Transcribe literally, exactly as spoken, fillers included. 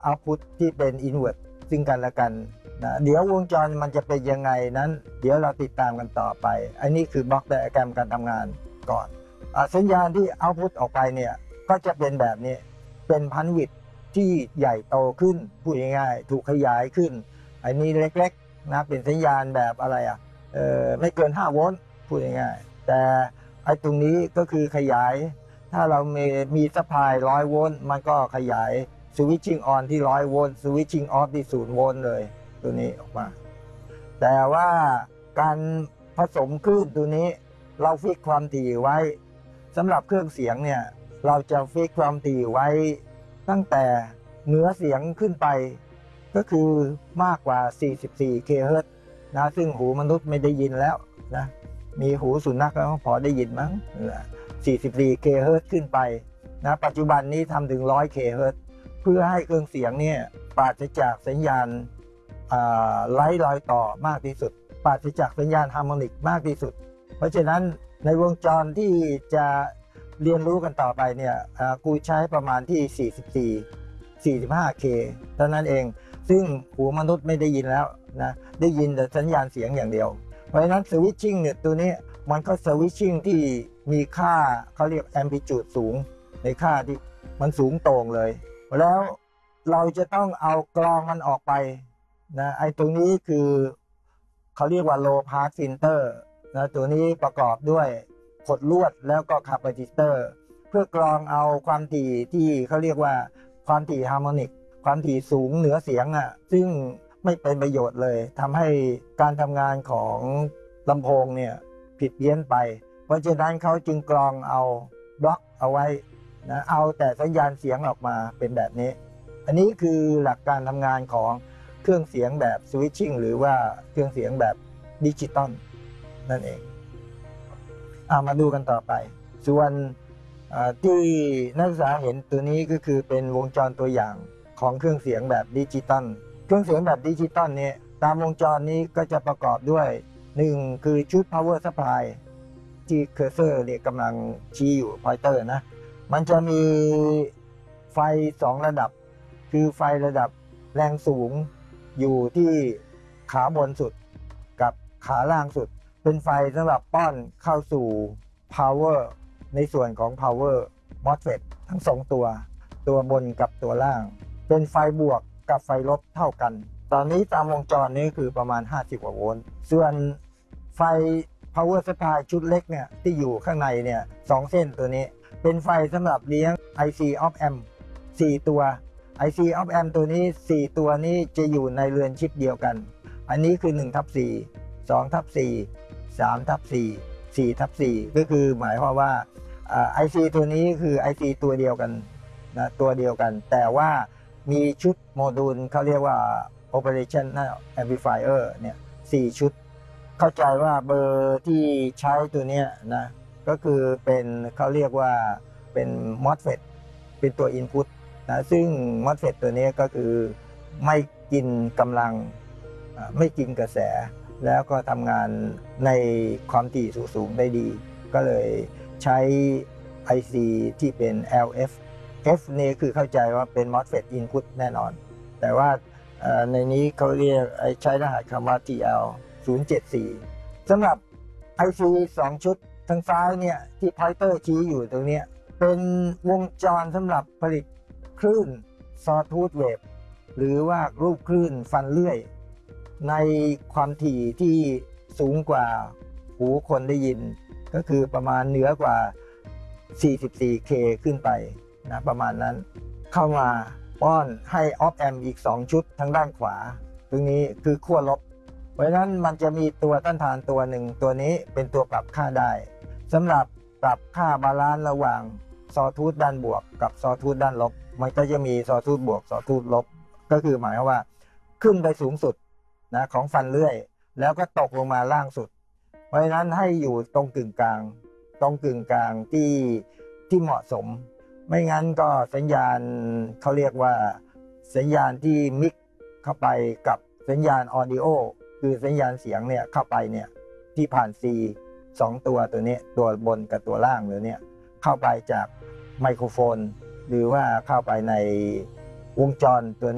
output ที่เป็น invert ซึ่งกันและกันนะเดี๋ยววงจรมันจะเป็นยังไงนั้นเดี๋ยวเราติดตามกันต่อไปอันนี้คือบล็อกไดอะแกรมการทำงานก่อนอสัญญาณที่ output ออกไปเนี่ยก็จะเป็นแบบนี้เป็นพันวิดที่ใหญ่โตขึ้นพูดง่ายๆถูกขยายขึ้นอันนี้เล็กๆนะเป็นสัญญาณแบบอะไรอ่ะเออไม่เกินห้าโวลต์พูดง่ายๆแต่ไอ้ตรงนี้ก็คือขยายถ้าเรามีมีซัพพลายร้อยโวลต์มันก็ขยายสวิตชิ่งออนที่ร้อยโวลต์สวิตชิ่งออฟที่ศูนย์โวลต์เลยตัวนี้ออกมาแต่ว่าการผสมคลื่นตัวนี้เราฟิกความถี่ไว้สำหรับเครื่องเสียงเนี่ยเราจะฟิกความถี่ไว้ตั้งแต่เหนือเสียงขึ้นไปก็คือมากกว่าสี่สิบสี่กิโลเฮิรตซ์นะซึ่งหูมนุษย์ไม่ได้ยินแล้วนะมีหูสุนัขก็พอได้ยินมั้งสี่สิบสี่กิโลเฮิรตซ์ขึ้นไปนะปัจจุบันนี้ทำถึงหนึ่งร้อยกิโลเฮิรตซ์เพื่อให้เครื่องเสียงเนี่ยปราศจากสัญญาณไร้รอยต่อมากที่สุดปราศจากสัญญาณฮาร์โมนิกมากที่สุดเพราะฉะนั้นในวงจรที่จะเรียนรู้กันต่อไปเนี่ยกูใช้ประมาณที่สี่สิบสี่ สี่สิบห้าเคเท่านั้นเองซึ่งหูมนุษย์ไม่ได้ยินแล้วนะได้ยินแต่สัญญาณเสียงอย่างเดียวเพราะฉะนั้นสวิตชิ่งเนี่ยตัวนี้มันก็สวิตชิ่งที่มีค่าเขาเรียกแอมพลิจูดสูงในค่าที่มันสูงโต่งเลยแล้วเราจะต้องเอากรองมันออกไปนะไอ้ตรงนี้คือเขาเรียกว่า low pass filter นะตัวนี้ประกอบด้วยขดลวดแล้วก็คาปาซิเตอร์เพื่อกรองเอาความถี่ที่เขาเรียกว่าความถี่ฮาร์โมนิกความถี่สูงเหนือเสียงอ่ะซึ่งไม่เป็นประโยชน์เลยทำให้การทำงานของลำโพงเนี่ยผิดเพี้ยนไปเพราะฉะนั้นเขาจึงกรองเอาบล็อกเอาไว้นะเอาแต่สัญญาณเสียงออกมาเป็นแบบนี้อันนี้คือหลักการทำงานของเครื่องเสียงแบบสวิตชิ่งหรือว่าเครื่องเสียงแบบดิจิตอลนั่นเองเอามาดูกันต่อไปส่วนที่นักศึกษาเห็นตัวนี้ก็คือเป็นวงจรตัวอย่างของเครื่องเสียงแบบดิจิตอลเครื่องเสียงแบบดิจิตอลเนี่ยตามวงจรนี้ก็จะประกอบด้วยหนึ่งคือชุด power supply ที่เคอร์เซอร์เนี่ยกำลังชี้อยู่ pointer นะมันจะมีไฟสองระดับคือไฟระดับแรงสูงอยู่ที่ขาบนสุดกับขาล่างสุดเป็นไฟสำหรับป้อนเข้าสู่ power ในส่วนของ power mosfet ทั้งสองตัวตัวบนกับตัวล่างเป็นไฟบวกกับไฟลบเท่ากันตอนนี้ตามวงจรนี้คือประมาณห้าสิบกว่าโวลต์ส่วนไฟ power supply ชุดเล็กเนี่ยที่อยู่ข้างในเนี่ยสองเส้นตัวนี้เป็นไฟสำหรับเลี้ยง ไอ ซี op amp สี่ตัว ไอ ซี op amp ตัวนี้สี่ตัวนี้จะอยู่ในเรือนชิปเดียวกันอันนี้คือหนึ่งทับสี่ สองทับสี่ สามทับสี่ สี่ทับสี่ก็คือหมายความว่า ไอ ซี ตัวนี้คือ ไอ ซี ตัวเดียวกันนะตัวเดียวกันแต่ว่ามีชุดโมดูลเขาเรียกว่า operation amplifier เนี่ยสี่ชุดเข้าใจว่าเบอร์ที่ใช้ตัวนี้นะก็คือเป็นเขาเรียกว่าเป็น mosfet เป็นตัว input นะซึ่ง mosfet ตัวนี้ก็คือไม่กินกำลังไม่กินกระแสแล้วก็ทำงานในความถี่สูงๆได้ดีก็เลยใช้ ไอ ซี ที่เป็น แอล เอฟ F นี่คือเข้าใจว่าเป็น mosfet input แน่นอนแต่ว่าในนี้เขาเรียกใช้รหัสคำว่า ที แอล ศูนย์เจ็ดสี่สำหรับ ไอ ซี สองชุดทางซ้ายเนี่ยที่ pointer ชี้อยู่ตรงนี้เป็นวงจรสำหรับผลิตคลื่น sawtooth wave หรือว่ารูปคลื่นฟันเลื่อยในความถี่ที่สูงกว่าหูคนได้ยินก็คือประมาณเหนือกว่า สี่สิบสี่เค ขึ้นไปนะประมาณนั้นเข้ามาป้อนให้ op amp อีกสองชุดทางด้านขวาตรงนี้คือขั้วลบเพราะฉะนั้นมันจะมีตัวต้านทานตัวหนึ่งตัวนี้เป็นตัวปรับค่าได้สำหรับปรับค่าบาลานซ์ระหว่างซอทูธด้านบวกกับซอทูธด้านลบมันก็จะมีซอทูธบวกซอทูธลบก็คือหมายว่าขึ้นไปสูงสุดนะของฟันเลื่อยแล้วก็ตกลงมาล่างสุดเพราะฉะนั้นให้อยู่ตรงกึ่งกลางตรงกึ่งกลางที่ที่เหมาะสมไม่งั้นก็สัญญาณเขาเรียกว่าสัญญาณที่มิกเข้าไปกับสัญญาณออดิโอคือสัญญาณเสียงเนี่ยเข้าไปเนี่ยที่ผ่าน C สองตัวตัวนี้ตัวบนกับตัวล่างเลยเนี่ยเข้าไปจากไมโครโฟนหรือว่าเข้าไปในวงจรตัวนี้